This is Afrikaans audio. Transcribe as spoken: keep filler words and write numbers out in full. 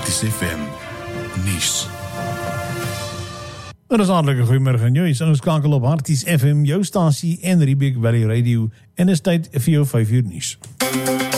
Harties F M nuus. Dit is hartelike goeiemôre aan jou. Jy is skakel op Harties F M, jou stasie en Riebeek Valley Radio en is tyd vir jou vyf uur nuus.